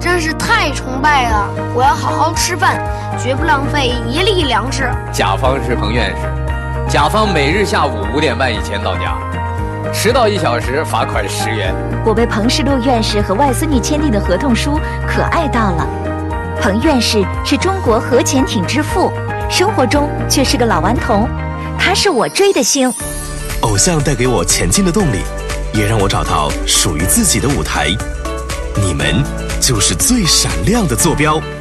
真是太崇拜了！我要好好吃饭，绝不浪费一粒粮食。 甲方是彭院士，甲方每日下午5点半以前到家，迟到1小时罚款10元。 我被彭世禄院士和外孙女签订的合同书可爱到了。彭院士是中国核潜艇之父，生活中却是个老顽童，他是我追的星。 偶像带给我前进的动力，也让我找到属于自己的舞台。你们就是最闪亮的坐标。